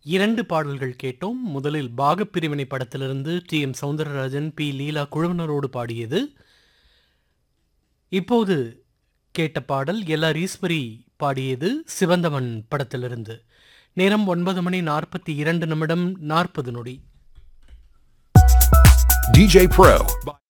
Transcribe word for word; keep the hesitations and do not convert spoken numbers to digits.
இரண்டு பாடல்கள் கேட்டோம். முதலில் பாகப்பிரிவினை படத்திலிருந்து டி எம் சௌந்தரராஜன், பி லீலா குழுவினரோடு பாடியது. இப்போது கேட்ட பாடல் எல் ஆர் ஈஸ்வரி பாடியது சிவந்தவன் படத்திலிருந்து. நேரம் ஒன்பது மணி நாற்பத்தி இரண்டு நிமிடம் நாற்பது நொடி. D J Pro